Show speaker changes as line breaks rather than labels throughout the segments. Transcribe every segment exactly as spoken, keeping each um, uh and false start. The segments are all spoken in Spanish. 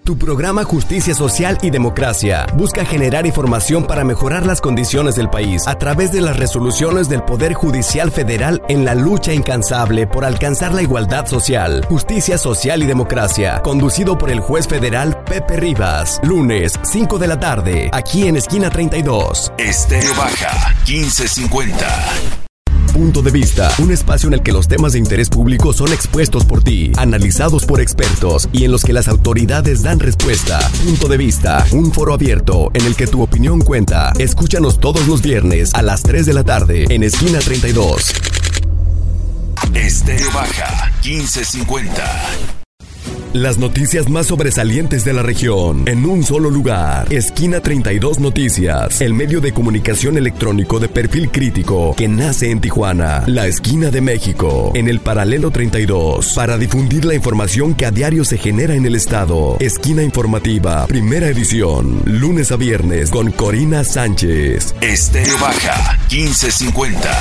Tu programa Justicia Social y Democracia busca generar información para mejorar las condiciones del país a través de las resoluciones del Poder Judicial Federal en la lucha incansable por alcanzar la igualdad social. Justicia Social y Democracia, conducido por el juez federal Pepe Rivas. Lunes, cinco de la tarde, aquí en Esquina treinta y dos.
Estéreo Baja, quince cincuenta.
Punto de Vista, un espacio en el que los temas de interés público son expuestos por ti, analizados por expertos y en los que las autoridades dan respuesta. Punto de Vista, un foro abierto en el que tu opinión cuenta. Escúchanos todos los viernes a las tres de la tarde en Esquina treinta y dos.
Estéreo Baja, quince cincuenta.
Las noticias más sobresalientes de la región en un solo lugar. Esquina treinta y dos Noticias, el medio de comunicación electrónico de perfil crítico que nace en Tijuana, la esquina de México, en el paralelo treinta y dos, para difundir la información que a diario se genera en el estado. Esquina Informativa, primera edición, lunes a viernes con Corina Sánchez.
Estéreo Baja, quince cincuenta.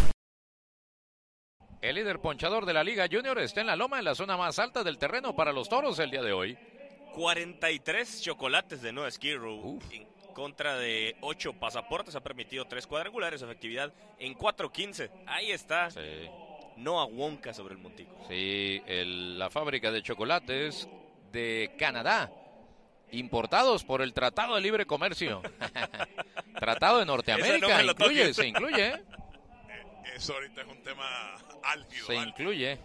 El líder ponchador de la Liga Junior está en la loma, en la zona más alta del terreno para los Toros el día de hoy.
cuarenta y tres chocolates de Noah Skirrow en contra de ocho pasaportes. Ha permitido tres cuadrangulares, efectividad en cuatro quince. Ahí está
Sí.
Noah Wonka sobre el montico.
Sí, el, la fábrica de chocolates de Canadá, importados por el Tratado de Libre Comercio. Tratado de Norteamérica,
no me lo
incluye,
toques.
se incluye.
Eh, Eso ahorita es un tema álgido.
Se
álgido.
incluye.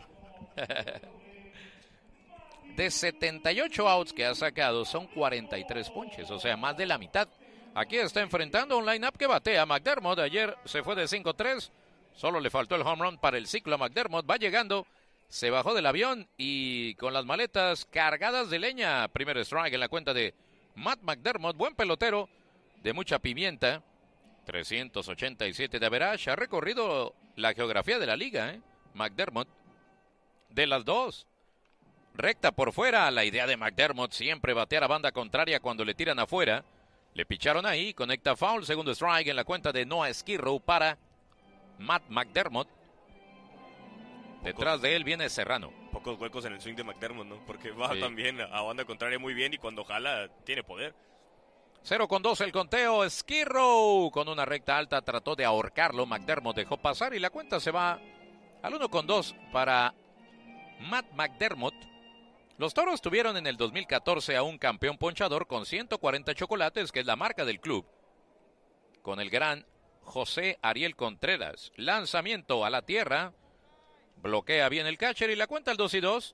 De setenta y ocho outs que ha sacado, son cuarenta y tres ponches, o sea, más de la mitad. Aquí está enfrentando un line-up que batea. McDermott ayer se fue de cinco tres, solo le faltó el home run para el ciclo a McDermott. Va llegando, se bajó del avión y con las maletas cargadas de leña. Primer strike en la cuenta de Matt McDermott, buen pelotero, de mucha pimienta. trescientos ochenta y siete de average, ha recorrido la geografía de la liga, ¿eh? McDermott, de las dos. Recta por fuera, la idea de McDermott, siempre batear a banda contraria cuando le tiran afuera. Le picharon ahí, conecta foul, segundo strike en la cuenta de Noah Skirrow para Matt McDermott. Detrás de él viene Serrano.
Pocos huecos en el swing de McDermott, ¿no? Porque va
Sí.
también a banda contraria muy bien y cuando jala tiene poder.
cero con dos el conteo. Skirrow con una recta alta trató de ahorcarlo. McDermott dejó pasar y la cuenta se va al uno con dos para Matt McDermott. Los Toros tuvieron en el dos mil catorce a un campeón ponchador con ciento cuarenta chocolates, que es la marca del club, con el gran José Ariel Contreras. Lanzamiento a la tierra, bloquea bien el catcher y la cuenta al dos y dos.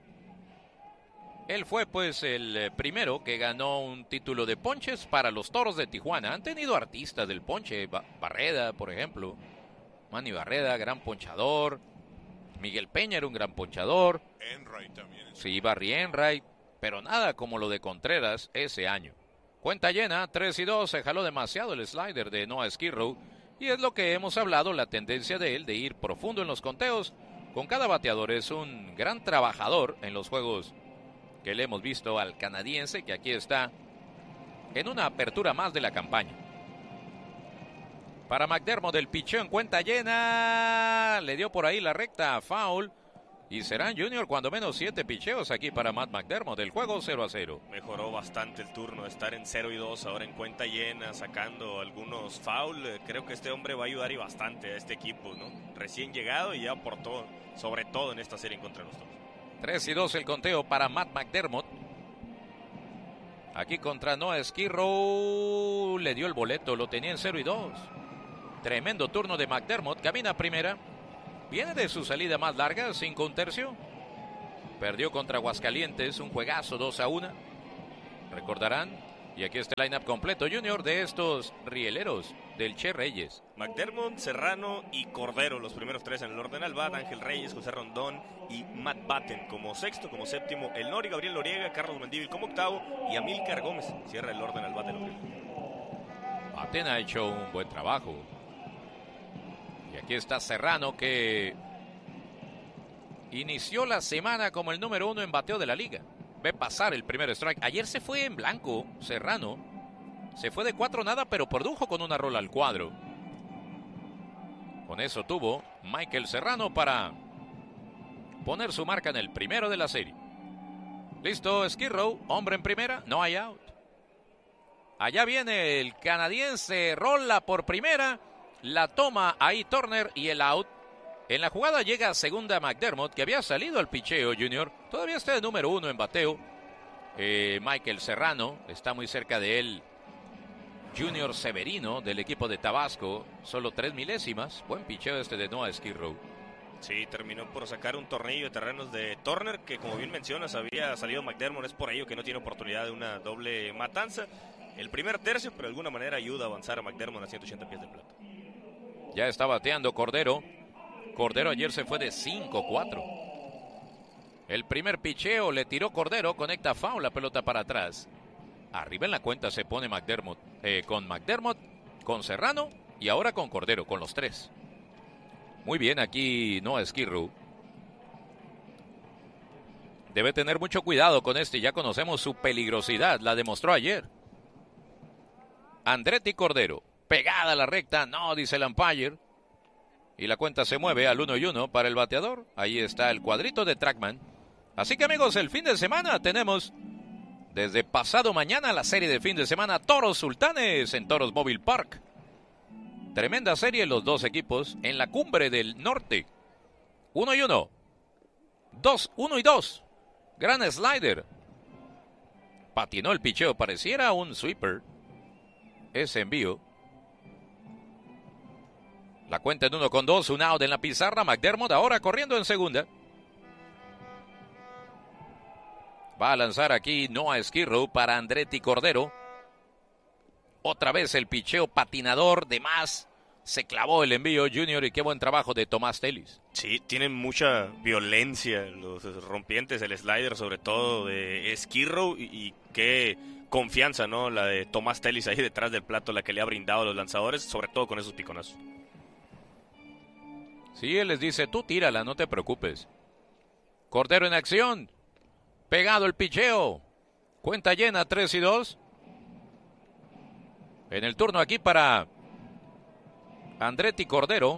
Él fue pues el primero que ganó un título de ponches para los Toros de Tijuana. Han tenido artistas del ponche, Barreda, por ejemplo. Manny Barreda, gran ponchador. Miguel Peña era un gran ponchador.
Enright también.
Sí, Barry Enright, pero nada como lo de Contreras ese año. Cuenta llena, tres y dos, se jaló demasiado el slider de Noah Skirrow. Y es lo que hemos hablado, la tendencia de él de ir profundo en los conteos. Con cada bateador es un gran trabajador en los juegos que le hemos visto al canadiense, que aquí está en una apertura más de la campaña. Para McDermott, el picheo en cuenta llena, le dio por ahí la recta, foul, y serán Junior cuando menos siete picheos aquí para Matt McDermott. El juego cero a cero.
Mejoró bastante el turno de estar en cero y dos, ahora en cuenta llena, sacando algunos foul. Eh, Creo que este hombre va a ayudar y bastante a este equipo, ¿no? Recién llegado y ya aportó, sobre todo en esta serie en contra de nosotros.
tres y dos el conteo para Matt McDermott. Aquí contra Noah Skirrow, le dio el boleto, lo tenía en cero y dos. Tremendo turno de McDermott, camina a primera. Viene de su salida más larga, cinco un tercio. Perdió contra Aguascalientes, un juegazo dos a uno. Recordarán, y aquí está el lineup completo, Junior, de estos rieleros del Che Reyes.
McDermott, Serrano y Cordero, los primeros tres en el orden al bat. Ángel Reyes, José Rondón y Matt Batten como sexto, como séptimo El Nori, Gabriel Noriega, Carlos Mendívil como octavo y Amílcar Gómez cierra el orden al bat del hombre.
Batten ha hecho un buen trabajo. Y aquí está Serrano, que inició la semana como el número uno en bateo de la liga. Ve pasar el primer strike. Ayer se fue en blanco Serrano. Se fue de cuatro nada, pero produjo con una rola al cuadro. Con eso tuvo Michael Serrano para poner su marca en el primero de la serie. Listo, Skid Row, hombre en primera, no hay out. Allá viene el canadiense, rola por primera, la toma ahí Turner y el out. En la jugada llega a segunda McDermott, que había salido al picheo, Junior. Todavía está de número uno en bateo. Eh, Michael Serrano, está muy cerca de él. Junior Severino, del equipo de Tabasco, solo tres milésimas. Buen picheo este de Noah Skid Row.
Sí, terminó por sacar un tornillo de terrenos de Turner, que como bien mencionas, había salido McDermott, es por ello que no tiene oportunidad de una doble matanza. El primer tercio, pero de alguna manera ayuda a avanzar a McDermott a ciento ochenta pies de plata.
Ya está bateando Cordero. Cordero ayer se fue de cinco cuatro. El primer picheo le tiró Cordero, conecta foul, la pelota para atrás. Arriba en la cuenta se pone McDermott, eh, con McDermott, con Serrano y ahora con Cordero, con los tres. Muy bien aquí Noah Skid Row. Debe tener mucho cuidado con este, ya conocemos su peligrosidad, la demostró ayer. Andretti Cordero, pegada a la recta, no, dice el umpire. Y la cuenta se mueve al uno y uno para el bateador. Ahí está el cuadrito de Trackman. Así que amigos, el fin de semana tenemos desde pasado mañana la serie de fin de semana Toros Sultanes en Toros Mobile Park. Tremenda serie, los dos equipos en la cumbre del norte. Uno y uno. Dos, uno y dos. Gran slider. Patinó el picheo, pareciera un sweeper. Ese envío. La cuenta en uno con dos, un out en la pizarra. McDermott ahora corriendo en segunda. Va a lanzar aquí Noah Skid Row para Andretti Cordero. Otra vez el picheo patinador de más. Se clavó el envío Junior y qué buen trabajo de Tomás Telis.
Sí, tienen mucha violencia los rompientes, el slider sobre todo de Skid Row y, y qué confianza, ¿no? La de Tomás Telis ahí detrás del plato, la que le ha brindado a los lanzadores, sobre todo con esos piconazos.
Sí, él les dice, tú tírala, no te preocupes. Cordero en acción. Pegado el picheo. Cuenta llena, tres y dos. En el turno aquí para Andretti Cordero.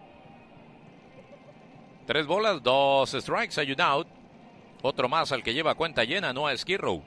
Tres bolas, dos strikes, hay un out. Otro más al que lleva cuenta llena, Noah Skid Row.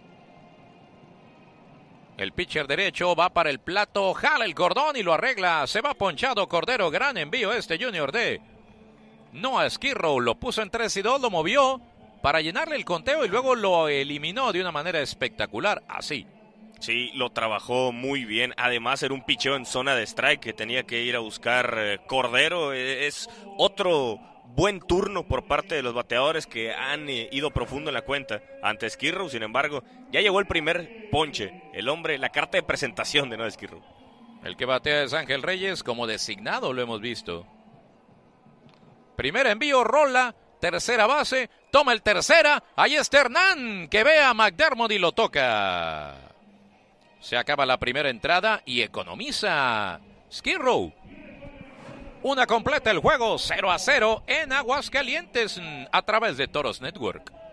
El pitcher derecho va para el plato, jala el cordón y lo arregla. Se va ponchado Cordero, gran envío este Junior de Noah Skid Row. Lo puso en tres y dos, lo movió para llenarle el conteo y luego lo eliminó de una manera espectacular, así.
Sí, lo trabajó muy bien. Además, era un picheo en zona de strike que tenía que ir a buscar eh, Cordero. Eh, es otro buen turno por parte de los bateadores que han eh, ido profundo en la cuenta ante Skid Row. Sin embargo, ya llegó el primer ponche. El hombre, la carta de presentación de Noah Skid Row.
El que batea es Ángel Reyes, como designado lo hemos visto. Primer envío, rola, tercera base, toma el tercera. Ahí está Hernán, que ve a McDermott y lo toca. Se acaba la primera entrada y economiza Skid Row. Una completa el juego, cero a cero en Aguascalientes a través de Toros Network.